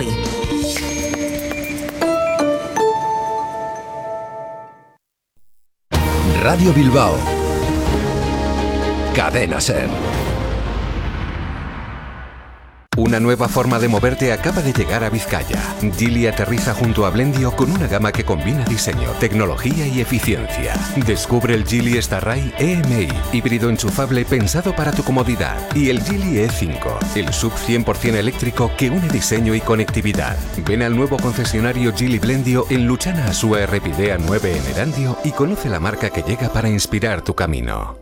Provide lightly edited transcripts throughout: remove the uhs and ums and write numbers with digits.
hoy. Radio Bilbao. Cadena SER. Una nueva forma de moverte acaba de llegar a Vizcaya. Geely aterriza junto a Blendio con una gama que combina diseño, tecnología y eficiencia. Descubre el Geely Starray EMI, híbrido enchufable pensado para tu comodidad. Y el Geely E5, el SUV 100% eléctrico que une diseño y conectividad. Ven al nuevo concesionario Geely Blendio en Luchana Asúa Errepidea 9 en Erandio y conoce la marca que llega para inspirar tu camino.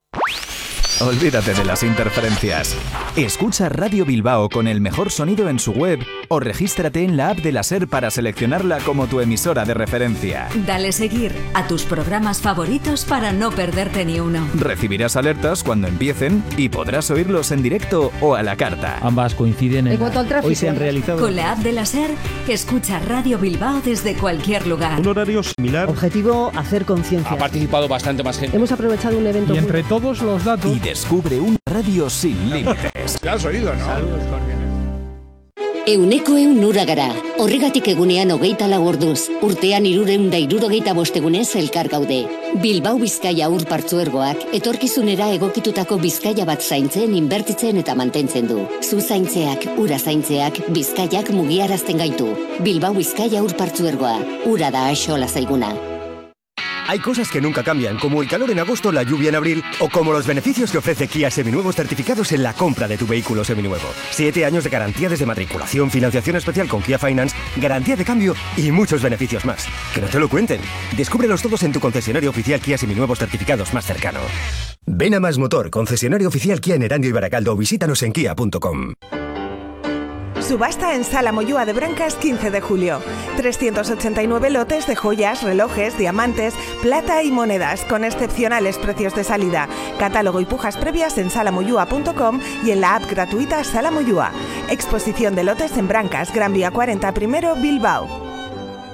Olvídate de las interferencias. Escucha Radio Bilbao con el mejor sonido en su web o regístrate en la app de la SER para seleccionarla como tu emisora de referencia. Dale seguir a tus programas favoritos para no perderte ni uno. Recibirás alertas cuando empiecen y podrás oírlos en directo o a la carta. Ambas coinciden en cuanto al tráfico. Hoy se han realizado. Con la app de la SER, escucha Radio Bilbao desde cualquier lugar. Un horario similar. Objetivo, hacer conciencia. Ha participado bastante más gente. Hemos aprovechado un evento. Y entre todos los datos. Y descubre una radio sin límites. ¿Te has oído, no? Saludos cordiales. Euneko ura gara. Horregatik egunean 24 orduz. Urtean 365 egunez elkar gaude. Bilbao Bizkaia Ur Partzuergoak etorkizunera egokitutako Bizkaia bat zaintzen, inbertitzen eta mantentzen du. Zu zaintzeak, ura zaintzeak, Bizkaiak mugiarazten gaitu. Bilbao Bizkaia Ur Partzuergoa. Ura da axola zaiguna. Hay cosas que nunca cambian, como el calor en agosto, la lluvia en abril, o como los beneficios que ofrece Kia Seminuevos certificados en la compra de tu vehículo seminuevo. 7 años de garantía desde matriculación, financiación especial con Kia Finance, garantía de cambio y muchos beneficios más. Que no te lo cuenten. Descúbrelos todos en tu concesionario oficial Kia Seminuevos certificados más cercano. Ven a Más Motor, concesionario oficial Kia en Erandio y Barakaldo, o visítanos en kia.com. Subasta en Sala Moyúa de Brancas 15 de julio. 389 lotes de joyas, relojes, diamantes, plata y monedas con excepcionales precios de salida. Catálogo y pujas previas en salamoyua.com y en la app gratuita Sala Moyúa. Exposición de lotes en Brancas, Gran Vía 40 I, Bilbao.